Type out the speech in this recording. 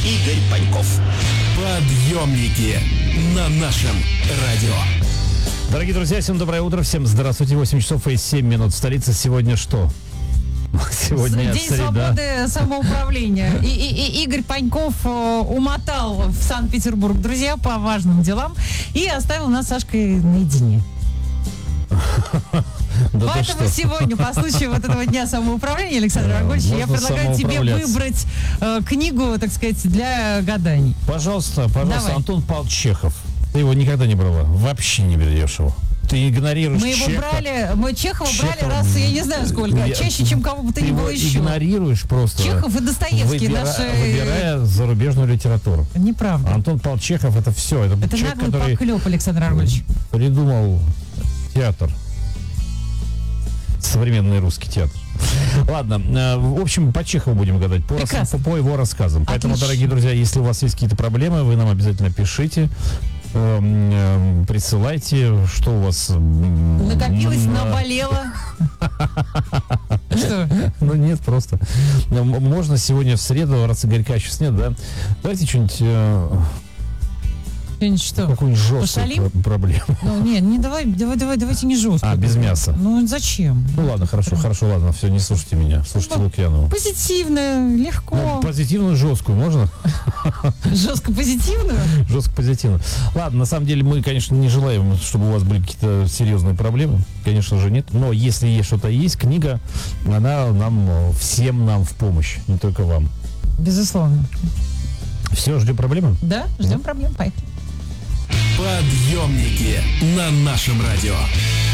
Игорь Паньков. Подъемники на нашем радио. Дорогие друзья, всем доброе утро, всем здравствуйте. 8 часов и 7 минут. Столица сегодня что? Сегодня День свободы самоуправления. И Игорь Паньков умотал в Санкт-Петербург, друзья, по важным делам и оставил нас с Сашкой наедине. Да поэтому сегодня, по случаю вот этого дня самоуправления, Александр Аргольевич, я предлагаю тебе выбрать книгу, так сказать, для гаданий. Пожалуйста, Давай. Антон Павлович Чехов. Ты его никогда не брала, вообще не берешь его. Ты игнорируешь Мы Чехова брали раз, я не знаю сколько, чаще, чем кого бы то ни было еще. Ты игнорируешь просто. Чехов и Достоевский наши... Выбирая зарубежную литературу. Неправда. Антон Павлович Чехов — это все. Это человек, наглый который поклеп, Александр Аргольевич. придумал театр. Современный русский театр. Ладно, в общем, по Чехову будем гадать, по его рассказам. Поэтому, дорогие друзья, если у вас есть какие-то проблемы, вы нам обязательно пишите. Присылайте, что у вас накопилось, наболело. Что? Ну нет, просто можно сегодня в среду, раз Игорька сейчас нет, да, давайте что-нибудь что? Какую-нибудь жесткую проблему. Ну, не, давайте не жестко. Без мяса. Ну, зачем? Ну, ладно, хорошо, ладно, все, не слушайте меня, слушайте Лукьянову. Позитивную, легко. Ну, позитивную, жесткую можно? Жестко-позитивную? Жестко-позитивную. Ладно, на самом деле мы, конечно, не желаем, чтобы у вас были какие-то серьезные проблемы. Конечно же, нет. Но если есть что-то есть, книга, она всем нам в помощь, не только вам. Безусловно. Все, ждем проблемы? Да, ждем проблем. Поехали. Подъемники на нашем радио.